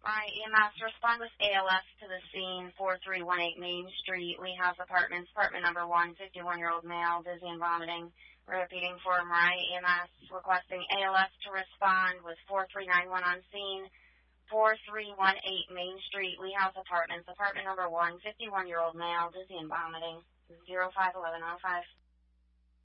Mariah EMS, respond with ALS to the scene, 4318 Main Street. We have apartment number 1, 51-year-old male, dizzy and vomiting. Repeating for Mariah EMS, requesting ALS to respond with 4391 on scene, 4318 Main Street. We have apartment number 1, 51-year-old male, dizzy and vomiting, 051105.